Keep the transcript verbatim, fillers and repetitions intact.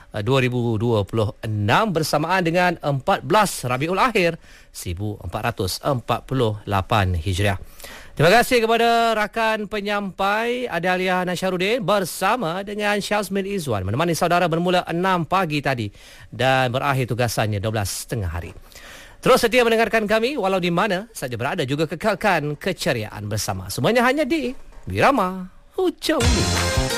dua ribu dua puluh enam bersamaan dengan empat belas Rabiul Akhir seribu empat ratus empat puluh lapan Hijriah. Terima kasih kepada rakan penyampai Adalia Nasharuddin bersama dengan Syazmin Izwan menemani saudara bermula enam pagi tadi dan berakhir tugasannya dua belas tiga puluh hari. Terus setia mendengarkan kami walau di mana saja berada, juga kekalkan keceriaan bersama. Semuanya hanya di Wirama Hujung.